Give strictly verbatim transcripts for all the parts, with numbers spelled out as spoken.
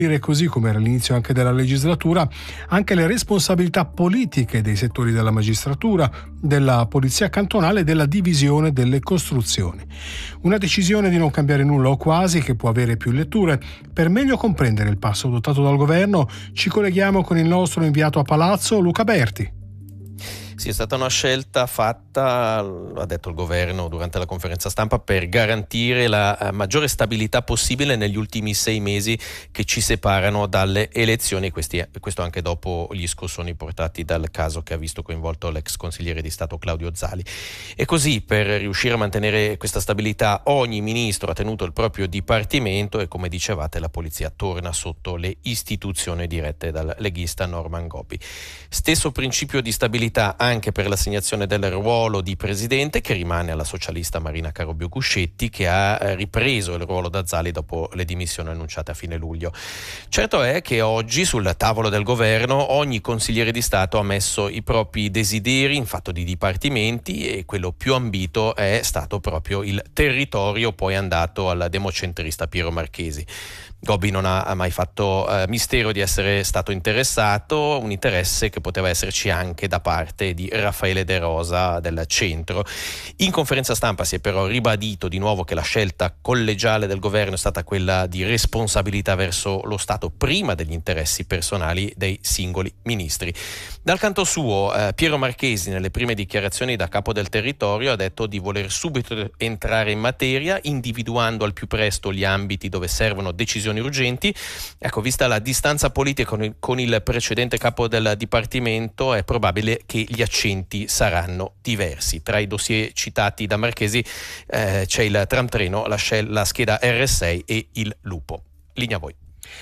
così come era all'inizio anche della legislatura, anche le responsabilità politiche dei settori della magistratura, della polizia cantonale e della divisione delle costruzioni. Una decisione di non cambiare nulla o quasi, che può avere più letture. Per meglio comprendere il passo adottato dal governo ci colleghiamo con il nostro inviato a Palazzo, Luca Berti. Sì, è stata una scelta fatta, lo ha detto il governo durante la conferenza stampa, per garantire la maggiore stabilità possibile negli ultimi sei mesi che ci separano dalle elezioni, questi, questo anche dopo gli scossoni portati dal caso che ha visto coinvolto l'ex consigliere di Stato Claudio Zali. E così, per riuscire a mantenere questa stabilità, ogni ministro ha tenuto il proprio dipartimento e, come dicevate, la polizia torna sotto le istituzioni dirette dal leghista Norman Gobbi. Stesso principio di stabilità anche per l'assegnazione del ruolo di presidente, che rimane alla socialista Marina Carobbio Guscetti, che ha ripreso il ruolo da Zali dopo le dimissioni annunciate a fine luglio. Certo è che oggi sul tavolo del governo ogni consigliere di Stato ha messo i propri desideri in fatto di dipartimenti e quello più ambito è stato proprio il territorio, poi andato al democentrista Piero Marchesi. Gobbi non ha mai fatto eh, mistero di essere stato interessato, un interesse che poteva esserci anche da parte di Raffaele De Rosa del centro. In conferenza stampa si è però ribadito di nuovo che la scelta collegiale del governo è stata quella di responsabilità verso lo Stato prima degli interessi personali dei singoli ministri. Dal canto suo, eh, Piero Marchesi nelle prime dichiarazioni da capo del territorio ha detto di voler subito entrare in materia, individuando al più presto gli ambiti dove servono decisioni urgenti. Ecco, vista la distanza politica con il, con il precedente capo del dipartimento, è probabile che gli accenti saranno diversi. Tra i dossier citati da Marchesi eh, c'è il tramtreno, la, la scheda R sei e il lupo. Linea a voi.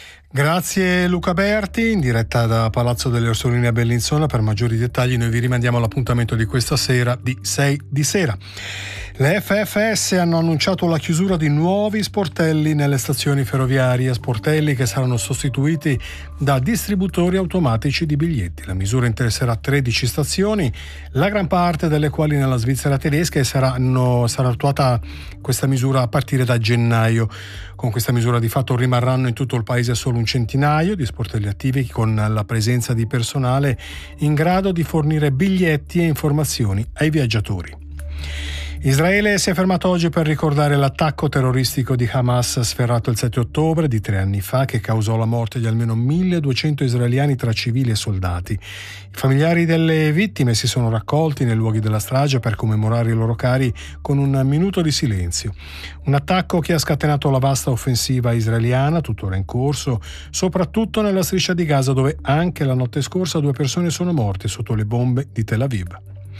Grazie Luca Berti, in diretta da Palazzo delle Orsoline a Bellinzona. Per maggiori dettagli noi vi rimandiamo all'appuntamento di questa sera di sei di sera. Le F F S hanno annunciato la chiusura di nuovi sportelli nelle stazioni ferroviarie, sportelli che saranno sostituiti da distributori automatici di biglietti. La misura interesserà tredici stazioni, la gran parte delle quali nella Svizzera tedesca, e saranno, sarà attuata questa misura a partire da gennaio. Con questa misura di fatto rimarranno in tutto il paese solo un centinaio di sportelli attivi, con la presenza di personale in grado di fornire biglietti e informazioni ai viaggiatori. Israele si è fermato oggi per ricordare l'attacco terroristico di Hamas sferrato il sette ottobre di tre anni fa, che causò la morte di almeno milleduecento israeliani tra civili e soldati. I familiari delle vittime si sono raccolti nei luoghi della strage per commemorare i loro cari con un minuto di silenzio. Un attacco che ha scatenato la vasta offensiva israeliana, tuttora in corso, soprattutto nella striscia di Gaza, dove anche la notte scorsa due persone sono morte sotto le bombe di Tel Aviv.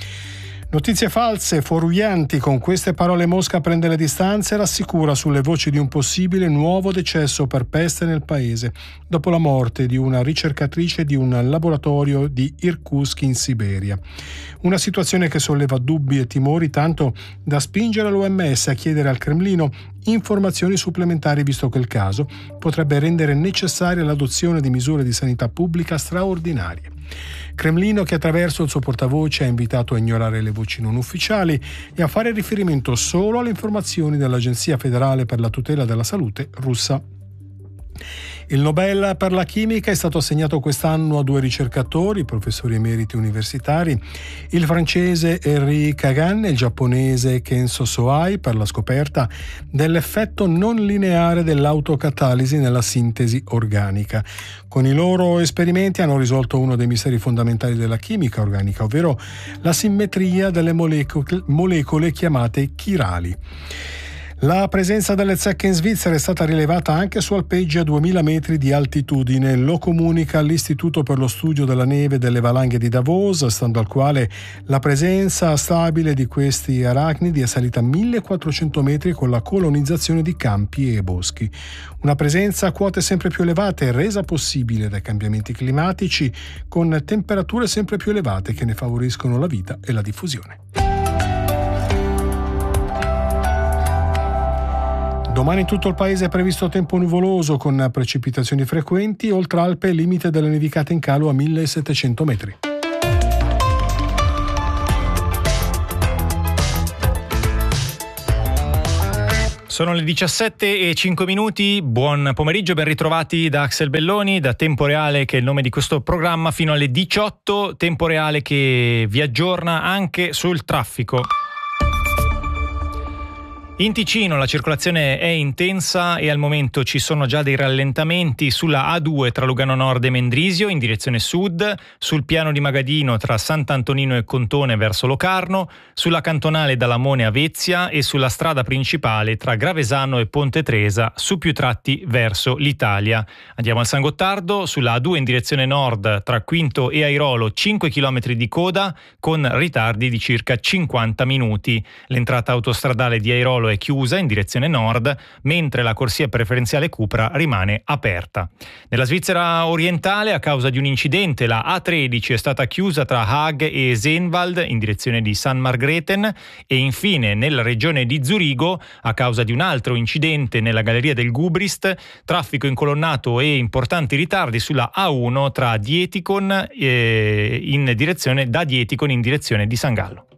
Notizie false, fuorvianti. Con queste parole Mosca prende le distanze e rassicura sulle voci di un possibile nuovo decesso per peste nel paese, dopo la morte di una ricercatrice di un laboratorio di Irkutsk in Siberia. Una situazione che solleva dubbi e timori, tanto da spingere l'O M S a chiedere al Cremlino informazioni supplementari, visto che il caso potrebbe rendere necessaria l'adozione di misure di sanità pubblica straordinarie. Cremlino che attraverso il suo portavoce ha invitato a ignorare le voci non ufficiali e a fare riferimento solo alle informazioni dell'Agenzia federale per la tutela della salute russa. Il Nobel per la chimica è stato assegnato quest'anno a due ricercatori, professori emeriti universitari, il francese Henri Kagan e il giapponese Kenzo Soai, per la scoperta dell'effetto non lineare dell'autocatalisi nella sintesi organica. Con i loro esperimenti hanno risolto uno dei misteri fondamentali della chimica organica, ovvero la simmetria delle molecole, molecole chiamate chirali. La presenza delle zecche in Svizzera è stata rilevata anche su alpeggi a duemila metri di altitudine. Lo comunica l'Istituto per lo studio della neve e delle valanghe di Davos, stando al quale la presenza stabile di questi arachnidi è salita a millequattrocento metri con la colonizzazione di campi e boschi. Una presenza a quote sempre più elevate, resa possibile dai cambiamenti climatici, con temperature sempre più elevate che ne favoriscono la vita e la diffusione. Domani in tutto il paese è previsto tempo nuvoloso con precipitazioni frequenti, oltre Alpe limite delle nevicate in calo a millesettecento metri. Sono le diciassette e cinque minuti, buon pomeriggio, ben ritrovati da Axel Belloni, da Tempo Reale, che è il nome di questo programma, fino alle diciotto, Tempo Reale che vi aggiorna anche sul traffico. In Ticino la circolazione è intensa e al momento ci sono già dei rallentamenti sulla A due tra Lugano Nord e Mendrisio in direzione sud, sul piano di Magadino tra Sant'Antonino e Contone verso Locarno, sulla cantonale da Lamone a Vezia e sulla strada principale tra Gravesano e Ponte Tresa su più tratti verso l'Italia. Andiamo al San Gottardo, sulla A due in direzione nord tra Quinto e Airolo cinque chilometri di coda con ritardi di circa cinquanta minuti. L'entrata autostradale di Airolo è chiusa in direzione nord, mentre la corsia preferenziale Cupra rimane aperta. Nella Svizzera orientale, a causa di un incidente, la A tredici è stata chiusa tra Haag e Seenwald in direzione di San Margrethen e infine nella regione di Zurigo, a causa di un altro incidente nella galleria del Gubrist, traffico incolonnato e importanti ritardi sulla A uno tra Dietikon eh, in direzione da Dietikon in direzione di San Gallo.